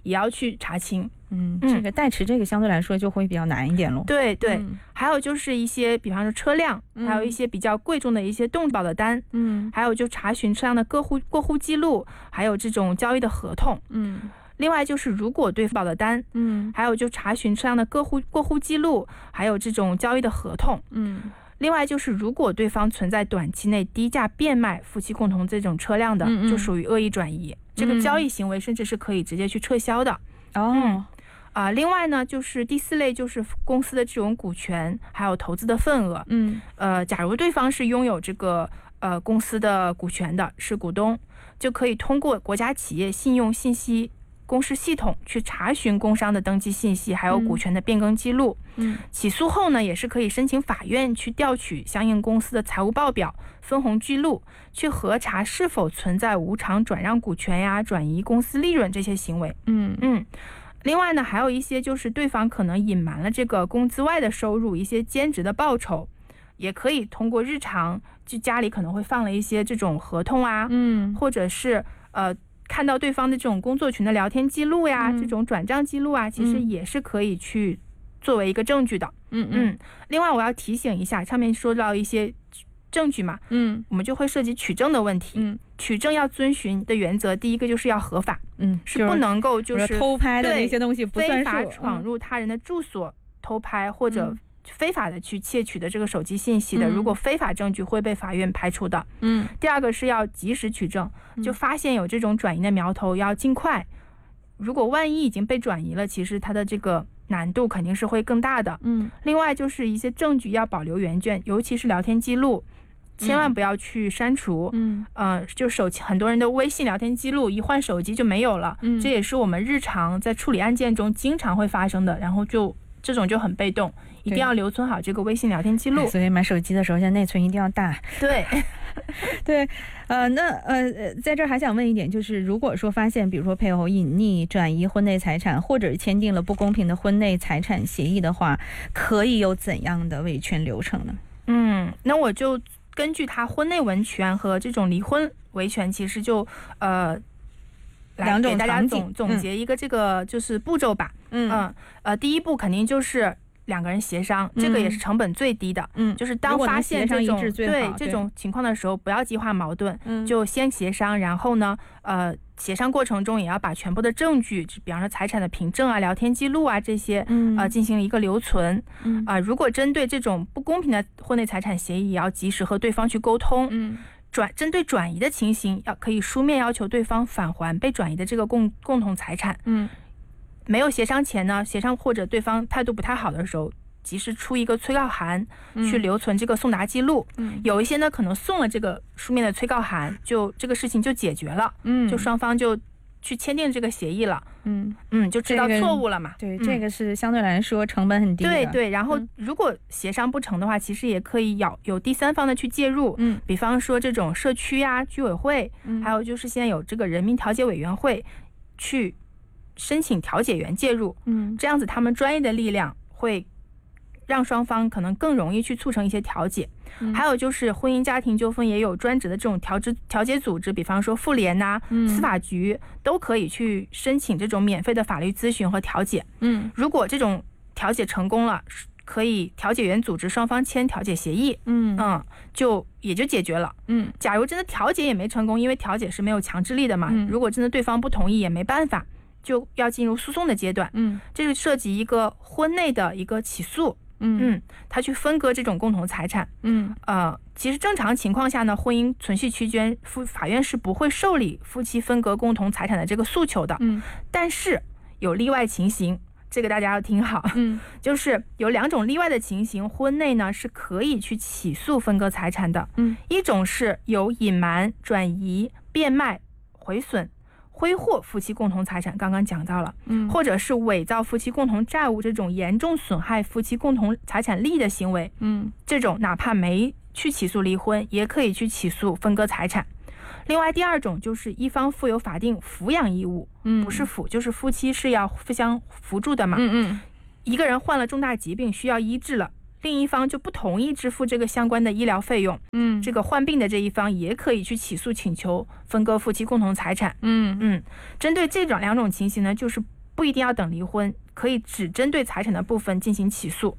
也要去查清。 这个代持这个相对来说就会比较难一点咯。 对对，还有就是一些比方说车辆，还有一些比较贵重的一些动保的单，还有就查询车辆的过户记录，还有这种交易的合同。另外就是如果对方保的单，还有就查询车辆的过户记录，还有这种交易的合同。另外就是如果对方存在短期内低价变卖夫妻共同这种车辆的，就属于恶意转移，这个交易行为甚至是可以直接去撤销的。另外呢，就是第4类就是公司的这种股权还有投资的份额。假如对方是拥有这个公司的股权的，是股东，就可以通过国家企业信用信息公示系统去查询工商的登记信息，还有股权的变更记录。起诉后呢，也是可以申请法院去调取相应公司的财务报表、分红记录，去核查是否存在无偿转让股权呀、转移公司利润这些行为。另外呢，还有一些就是对方可能隐瞒了这个工资外的收入，一些兼职的报酬，也可以通过日常就家里可能会放了一些这种合同啊，或者是看到对方的这种工作群的聊天记录呀，这种转账记录啊，其实也是可以去作为一个证据的。另外我要提醒一下，上面说到一些证据嘛，我们就会涉及取证的问题。取证要遵循的原则，第一个就是要合法，是不能够就是偷拍的那些东西不算数， 非法闯入他人的住所偷拍或者非法的去窃取的这个手机信息的，如果非法证据会被法院排除的。第二个是要及时取证，就发现有这种转移的苗头要尽快，如果万一已经被转移了，其实它的这个难度肯定是会更大的。另外就是一些证据要保留原卷，尤其是聊天记录，千万不要去删除。就很多人的微信聊天记录一换手机就没有了，这也是我们日常在处理案件中经常会发生的，然后这种就很被动，一定要留存好这个微信聊天记录。 所以买手机的时候，现在内存一定要大。 对对，在这儿还想问一点，就是如果说发现比如说配偶隐匿、转移婚内财产，或者签订了不公平的婚内财产协议的话，可以有怎样的维权流程呢？ 那我就根据他婚内维权和这种离婚维权，其实就来给大家总结一个这个就是步骤吧。第一步肯定就是两个人协商，这个也是成本最低的。就是当发现这种情况的时候，不要激化矛盾，就先协商，然后呢协商过程中也要把全部的证据，比方说财产的凭证啊、聊天记录啊这些进行一个留存。如果针对这种不公平的婚内财产协议，也要及时和对方去沟通。针对转移的情形，可以书面要求对方返还被转移的这个共同财产。没有协商前呢，协商或者对方态度不太好的时候，及时出一个催告函，去留存这个送达记录。有一些呢可能送了这个书面的催告函，就这个事情就解决了。就双方就去签订这个协议了。就知道错误了嘛。 对，这个是相对来说成本很低的。 对，然后如果协商不成的话，其实也可以有第三方的去介入。比方说这种社区啊、居委会，还有就是现在有这个人民调解委员会去申请调解员介入。这样子他们专业的力量会让双方可能更容易去促成一些调解。还有就是婚姻家庭纠纷也有专职的这种调解组织，比方说妇联呐、司法局都可以去申请这种免费的法律咨询和调解。如果这种调解成功了，可以调解员组织双方签调解协议。也就解决了。假如真的调解也没成功，因为调解是没有强制力的嘛，如果真的对方不同意也没办法，就要进入诉讼的阶段。这就涉及一个婚内的一个起诉。他去分割这种共同财产。其实正常情况下呢，婚姻存续期间，法院是不会受理夫妻分割共同财产的这个诉求的。但是有例外情形，这个大家要听好。就是有2种例外的情形，婚内呢是可以去起诉分割财产的。一种是有隐瞒、转移、变卖、毁损、挥霍夫妻共同财产，刚刚讲到了。或者是伪造夫妻共同债务，这种严重损害夫妻共同财产利益的行为。这种哪怕没去起诉离婚，也可以去起诉分割财产。另外第2种就是一方负有法定抚养义务。不是抚就是夫妻是要互相扶助的嘛。一个人患了重大疾病需要医治了， 另一方就不同意支付这个相关的医疗费用，这个患病的这一方也可以去起诉请求分割夫妻共同财产。针对这两种情形呢，就是不一定要等离婚，可以只针对财产的部分进行起诉。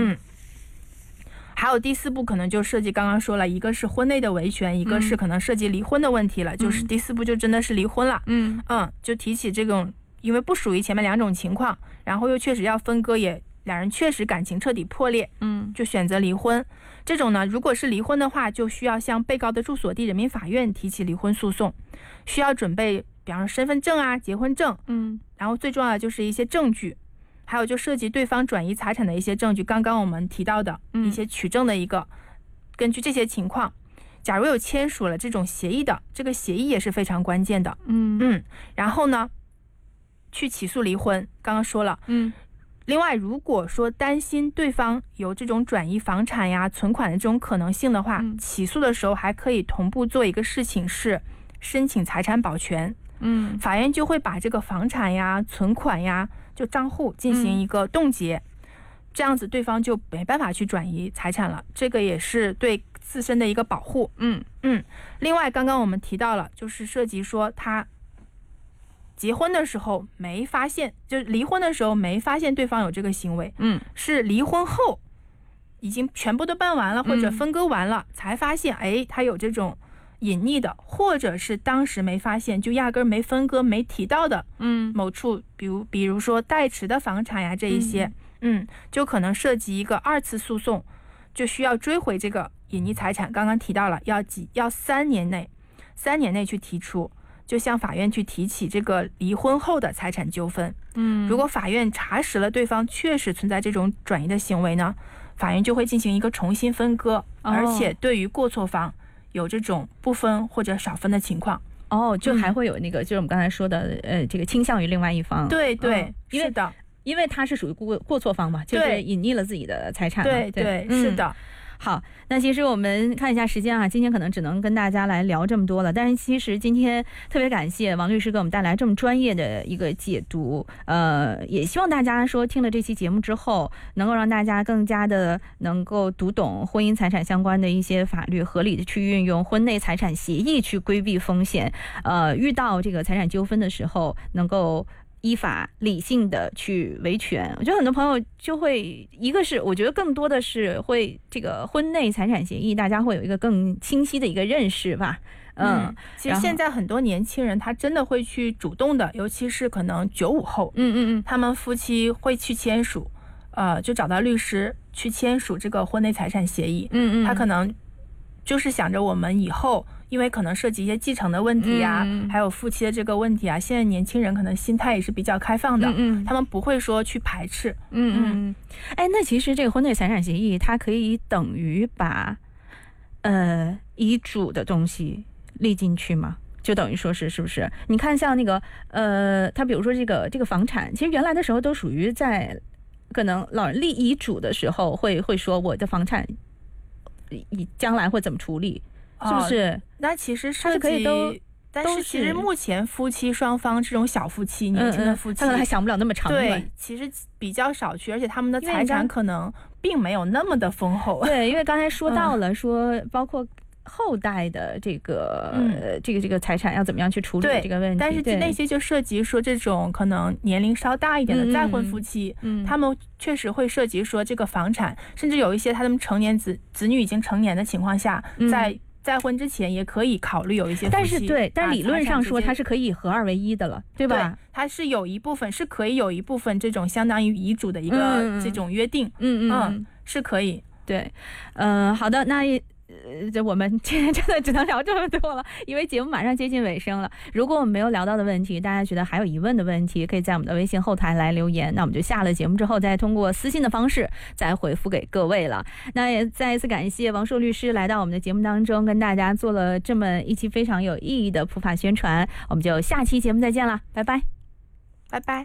还有第4步可能就涉及刚刚说了，一个是婚内的维权，一个是可能涉及离婚的问题了，就是第4步就真的是离婚了。就提起这种因为不属于前面2种情况，然后又确实要分割，也两人确实感情彻底破裂，就选择离婚。这种呢，如果是离婚的话，就需要向被告的住所地人民法院提起离婚诉讼，需要准备比方说身份证啊、结婚证，然后最重要的就是一些证据，还有就涉及对方转移财产的一些证据，刚刚我们提到的一些取证的一个，根据这些情况，假如有签署了这种协议的，这个协议也是非常关键的。然后呢，去起诉离婚，刚刚说了。另外，如果说担心对方有这种转移房产呀、存款的这种可能性的话，起诉的时候还可以同步做一个事情，是申请财产保全。法院就会把这个房产呀、存款呀，就账户进行一个冻结，这样子对方就没办法去转移财产了，这个也是对自身的一个保护。另外，刚刚我们提到了，就是涉及说他结婚的时候没发现，就是离婚的时候没发现对方有这个行为，是离婚后已经全部都办完了，或者分割完了才发现，他有这种隐匿的，或者是当时没发现，就压根没分割没提到的，某处比如说代持的房产呀，这一些，就可能涉及一个2次诉讼，就需要追回这个隐匿财产。刚刚提到了要3年内去提出，就向法院去提起这个离婚后的财产纠纷。如果法院查实了对方确实存在这种转移的行为呢，法院就会进行一个重新分割，而且对于过错方有这种不分或者少分的情况。 就还会有那个，就是我们刚才说的，这个倾向于另外一方。 对，是的， 因为他是属于过错方嘛，就是隐匿了自己的财产。 对，是的。 好，那其实我们看一下时间啊，今天可能只能跟大家来聊这么多了。但是其实今天特别感谢王律师给我们带来这么专业的一个解读，也希望大家说听了这期节目之后，能够让大家更加的能够读懂婚姻财产相关的一些法律，合理的去运用婚内财产协议去规避风险。遇到这个财产纠纷的时候，能够依法理性的去维权。我觉得很多朋友就会，一个是我觉得更多的是会这个婚内财产协议，大家会有一个更清晰的一个认识吧。 其实现在很多年轻人他真的会去主动的，尤其是可能95后，他们夫妻会去签署，就找到律师去签署这个婚内财产协议。他可能就是想着我们以后，因为可能涉及一些继承的问题啊，还有夫妻的这个问题啊，现在年轻人可能心态也是比较开放的，他们不会说去排斥。 那其实这个婚内财产协议它可以等于把遗嘱的东西立进去吗？就等于说是不是？你看像那个他比如说这个房产，其实原来的时候都属于在可能老人立遗嘱的时候会说我的房产将来会怎么处理，是不是？ 那其实是可以但是其实目前夫妻双方这种小夫妻、年轻的夫妻， 他可能还想不了那么长远。 对，其实比较少去，而且他们的财产可能并没有那么的丰厚。 对，因为刚才说到了，说包括后代的这个这个财产要怎么样去处理这个问题。 但是那些就涉及说这种可能年龄稍大一点的再婚夫妻，他们确实会涉及说这个房产，甚至有一些他们成年子女已经成年的情况下，在再婚之前也可以考虑有一些夫妻， 但理论上说它是可以合2为1的了，对吧？ 对，它是有一部分是可以有一部分这种相当于遗嘱的一个这种约定，是可以。 对，好的，那我们今天真的只能聊这么多了，因为节目马上接近尾声了。如果我们没有聊到的问题，大家觉得还有疑问的问题，可以在我们的微信后台来留言，那我们就下了节目之后再通过私信的方式再回复给各位了。那也再一次感谢王硕律师来到我们的节目当中，跟大家做了这么一期非常有意义的普法宣传。我们就下期节目再见了，拜拜， 拜拜。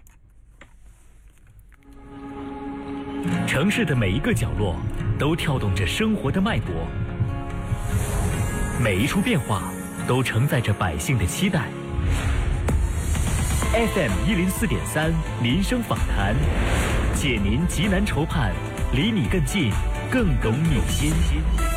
城市的每一个角落都跳动着生活的脉搏，每一处变化都承载着百姓的期待。FM 104.3民生访谈，解您急难愁盼，离你更近， 更懂你心。